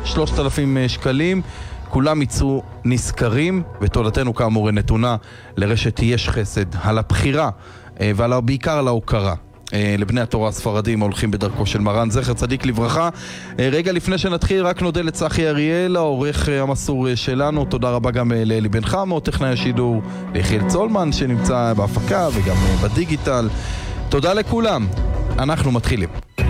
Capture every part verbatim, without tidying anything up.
שלושת אלפים שקלים. כולם יצאו נזכרים, ותודתנו כאמור נתונה לרשת יש חסד על הבחירה ועל בעיקר על ההוקרה לבני התורה הספרדים ההולכים בדרכו של מרן זכר צדיק לברכה. רגע לפני שנתחיל רק נודה לצחי אריאל, העורך המסור שלנו. תודה רבה גם לאלי בן חמו, טכנאי השידור, ליחיאל צולמן שנמצא בהפקה וגם בדיגיטל. תודה לכולם, אנחנו מתחילים.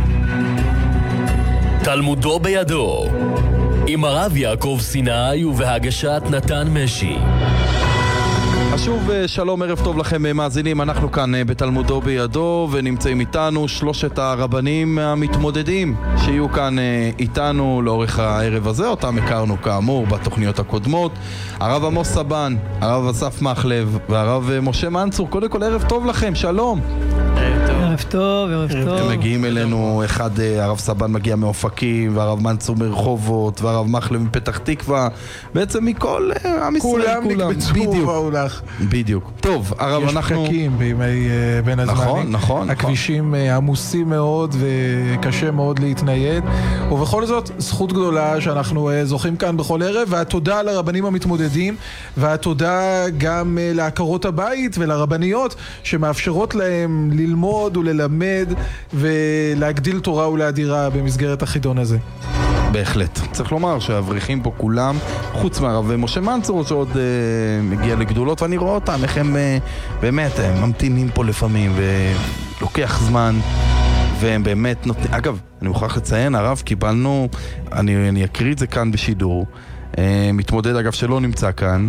תלמודו בידו עם הרב יעקב סיני ובהגשת נתן משי. שוב שלום, ערב טוב לכם מאזינים. אנחנו כאן בתלמודו בידו ונמצאים איתנו שלושת הרבנים המתמודדים שיהיו כאן איתנו לאורך הערב הזה, אותם הכרנו כאמור בתוכניות הקודמות. הרב עמוס סבן, הרב אסף מחלב והרב משה מנצור. קודם כל ערב טוב לכם, שלום. ערב טוב, ערב טוב. הם מגיעים אלינו, אחד הרב סבן מגיע מאופקים והרב מנצור מרחובות והרב מחלב מפתח תקווה, בעצם מכל עם ישראל כולם נקבצו באולך. בדיוק. טוב, הרב, יש אנחנו... יש פקקים בימי uh, בין הזמנים. נכון, נכון. הכבישים נכון. עמוסים מאוד וקשה מאוד להתנייד. ובכל זאת, זכות גדולה שאנחנו uh, זוכים כאן בכל ערב, והתודה לרבנים המתמודדים, והתודה גם uh, להכרות הבית ולרבניות שמאפשרות להם ללמוד וללמד ולהגדיל תורה ולהדירה במסגרת החידון הזה. בהחלט. צריך לומר שהאברכים פה כולם, חוץ מהרב משה מנצור שעוד אה, מגיע לגדולות, ואני רואה אותם, איך הם אה, באמת הם ממתינים פה לפעמים ולוקח זמן, והם באמת נותנים. אגב, אני מוכרח לציין, הרב, קיבלנו, אני, אני אקריא את זה כאן בשידור, אה, מתמודד אגב שלא נמצא כאן,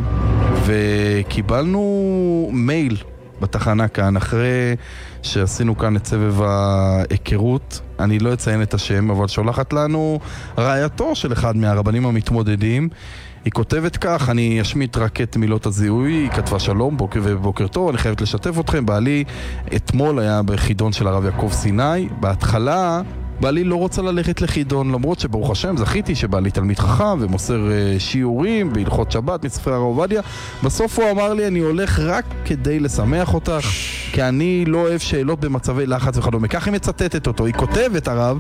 וקיבלנו מייל בתחנה כאן, אחרי שעשינו כאן את סבב ההיכרות, אני לא אציין את השם, אבל שולחת לנו רעייתו של אחד מהרבנים המתמודדים. היא כותבת כך, אני אשמיט רק את מילות הזיהוי. היא כתבה שלום, בוקר ובוקר טוב, אני חייבת לשתף אתכם. בעלי אתמול היה בחידון של הרב יעקב סיני. בהתחלה בעלי לא רוצה ללכת לחידון, למרות שברוך השם זכיתי שבעלי תלמיד חכם ומוסר uh, שיעורים בהלכות שבת מספרי הרב עובדיה. בסוף הוא אמר לי, אני הולך רק כדי לשמח אותך, כי אני לא אוהב שאלות במצבי לחץ וכדומה. כך היא מצטטת אותו. היא כותבת, הרב,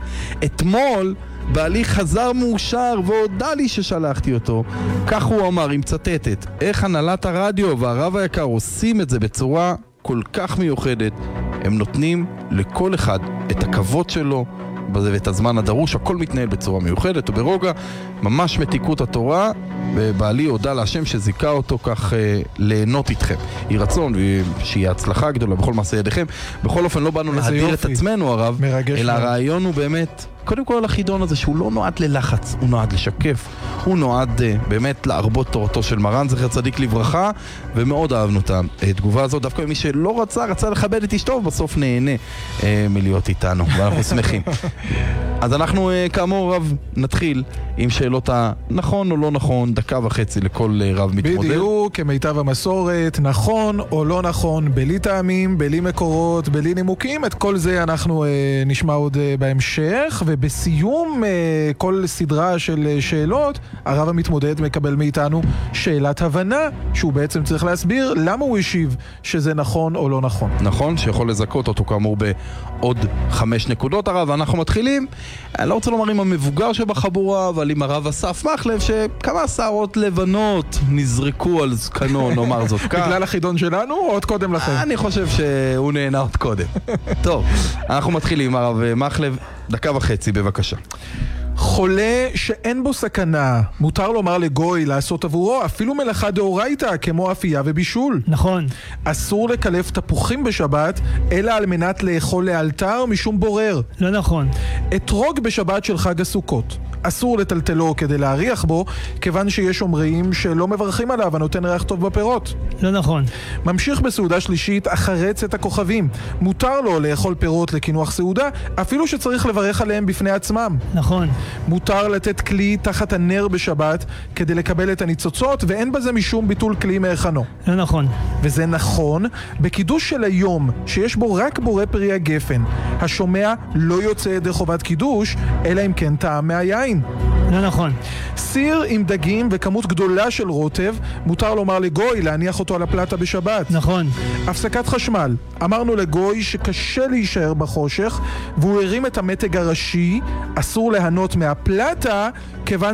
אתמול בעלי חזר מאושר והודע לי ששלחתי אותו. כך הוא אמר, היא מצטטת. איך הנהלת הרדיו והרב היקר עושים את זה בצורה כל כך מיוחדת. הם נותנים לכל אחד את הכבוד שלו ואת הזמן הדרוש, הכל מתנהל בצורה מיוחדת וברוגע, ממש מתיקות התורה. ובעלי הודע להשם שזיקה אותו כך אה, ליהנות איתכם. היא רצון שיהיה הצלחה גדולה בכל מעשה ידיכם. בכל אופן לא באנו להדיר את עצמנו, הרב, אלא הרעיון הוא באמת קודם כל החידון הזה שהוא לא נועד ללחץ, הוא נועד לשקף, הוא נועד uh, באמת להרבות תורתו של מרן זכר צדיק לברכה, ומאוד אהבנו את התגובה הזאת. דווקא מי שלא רצה, רצה לכבד את אשתו, בסוף נהנה uh, מלהיות איתנו, ואנחנו שמחים. אז אנחנו uh, כאמור רב נתחיל עם שאלות הנכון או לא נכון, דקה וחצי לכל uh, רב מתמודד. בדיוק, כמיטב המסורת, נכון או לא נכון, בלי טעמים, בלי מקורות, בלי נימוקים, את כל זה אנחנו uh, נשמע עוד uh, בהמשך, ובסיום uh, כל סדרה של uh, שאלות, הרב המתמודד מקבל מאיתנו שאלת הבנה, שהוא בעצם צריך להסביר למה הוא השיב שזה נכון או לא נכון. נכון, שיכול לזכות אותו כאמור בעוד חמש נקודות. הרב, אנחנו מתחילים, אני לא רוצה לומר עם המבוגר שבחבורה, אבל עם הרב אסף מחלב, שכמה שערות לבנות נזרקו על זקנו, נאמר זאת כך. בגלל החידון שלנו או עוד קודם לכם? אני חושב שהוא נהנה עוד קודם. טוב, אנחנו מתחילים עם הרב מחלב, דקה וחצי בבקשה. חולה שאין בו סכנה, מותר לומר לגוי לעשות עבורו אפילו מלאכה דאורייתא כמו אפייה ובישול. נכון. אסור לקלף תפוחים בשבת אלא על מנת לאכול לאלתר משום בורר. לא נכון. אתרוג בשבת של חג הסוכות, אסור לטלטלו כדי להריח בו, כיוון שיש אומרים שלא מברכים עליו הנותן ריח טוב בפירות. לא נכון. ממשיך בסעודה שלישית אחרץ את הכוכבים, מותר לו לאכול פירות לכינוח סעודה אפילו שצריך לברך עליהם בפני עצמם. נכון. מותר לתת כלי תחת הנר בשבת כדי לקבל את הניצוצות, ואין בזה משום ביטול כלי מהכנו. לא נכון. וזה נכון בקידוש של היום שיש בו רק בורא פרי הגפן. השומע לא יוצא ידי חובת קידוש אלא אם כן טעם מהיין. לא נכון. סיר עם דגים וכמות גדולה של רוטב, מותר לומר לגוי להניח אותו על הפלטה בשבת. נכון. הפסקת חשמל, אמרנו לגוי שקשה להישאר בחושך והוא הרים את המתג הראשי, אסור להנות מהפלטה כיוון